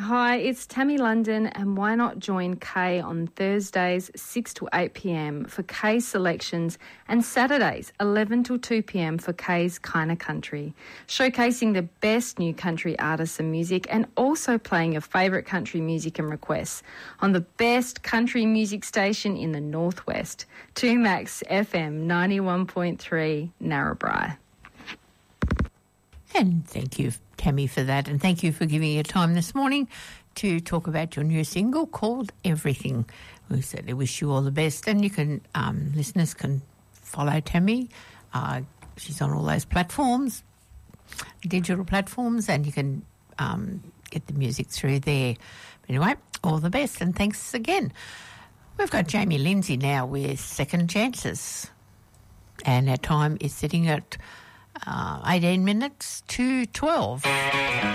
Hi, it's Tammy London, and why not join Kay on Thursdays 6 to 8 p.m. for Kay's selections and Saturdays 11 to 2 p.m. for Kay's Kinda Country, showcasing the best new country artists and music and also playing your favourite country music and requests on the best country music station in the Northwest, 2Max FM 91.3 Narrabri. And thank you, Tammy, for that. And thank you for giving your time this morning to talk about your new single called Everything. We certainly wish you all the best. And you can, listeners can follow Tammy. She's on all those platforms, digital platforms, and you can get the music through there. But anyway, all the best and thanks again. We've got Jamie Lindsay now with Second Chances. And our time is sitting at 18 minutes to 12.